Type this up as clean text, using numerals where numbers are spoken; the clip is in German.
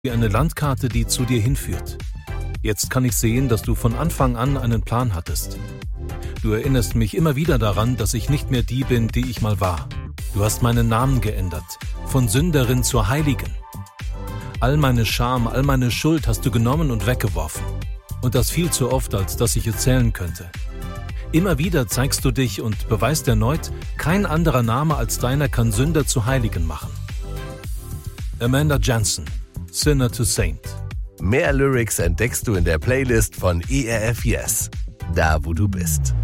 wie eine Landkarte, die zu dir hinführt. Jetzt kann ich sehen, dass du von Anfang an einen Plan hattest. Du erinnerst mich immer wieder daran, dass ich nicht mehr die bin, die ich mal war. Du hast meinen Namen geändert, von Sünderin zur Heiligen. All meine Scham, all meine Schuld hast du genommen und weggeworfen. Und das viel zu oft, als dass ich es zählen könnte. Immer wieder zeigst du dich und beweist erneut, kein anderer Name als deiner kann Sünder zu Heiligen machen. Amanda Jansen, Sinner to Saint. Mehr Lyrics entdeckst du in der Playlist von ERF Yes, da wo du bist.